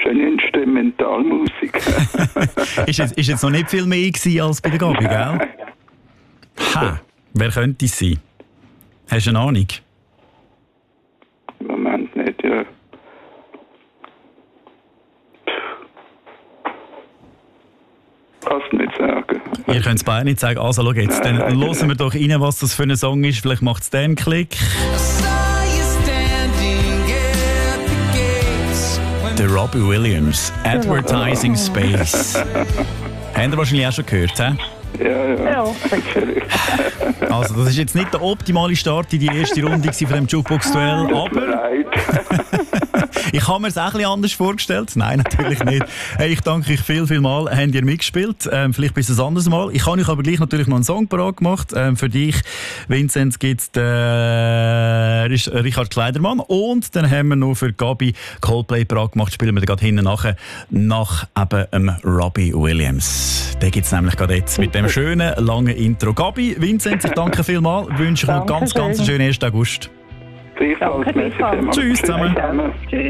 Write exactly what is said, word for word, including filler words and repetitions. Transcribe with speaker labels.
Speaker 1: schöne Instrumentalmusik.
Speaker 2: ist, jetzt, ist jetzt noch nicht viel mehr gewesen als bei der Gabi, gell? Ha, wer könnte es sein? Hast du eine Ahnung?
Speaker 1: Im Moment nicht, ja. Kannst du nicht sagen.
Speaker 2: Ihr könnt es beide nicht sagen. Also, schau jetzt, dann hören wir doch rein, was das für ein Song ist. Vielleicht macht es dann einen Klick. Der Robbie Williams, Advertising Space. Habt ihr wahrscheinlich auch schon gehört, hä?
Speaker 1: Ja, ja.
Speaker 3: Ja.
Speaker 2: Also, das ist jetzt nicht der optimale Start in die erste Runde von dem Jukebox-Duell,
Speaker 1: Tut mir
Speaker 2: aber
Speaker 1: leid.
Speaker 2: ich habe mir es auch ein bisschen anders vorgestellt. Nein, natürlich nicht. Hey, ich danke euch viel, viel mal. Habt ihr mitgespielt? Ähm, vielleicht bis ein anderes Mal. Ich habe euch aber gleich natürlich noch einen Song parat gemacht. Ähm, für dich, Vinzenz, gibt es den Richard Kleidermann. Und dann haben wir noch für Gabi Coldplay parat gemacht. Spielen wir gerade hinten nachher nach eben ähm, Robbie Williams. Den gibt es nämlich gerade jetzt mit dem schönen, langen Intro. Gabi, Vinzenz, ich danke vielmals. Wünsche euch noch ganz, ganz einen schönen ersten August.
Speaker 1: Gleichfalls.
Speaker 3: Danke,
Speaker 1: Merci vielmals.
Speaker 2: Tschüss zusammen.
Speaker 3: Tschüss.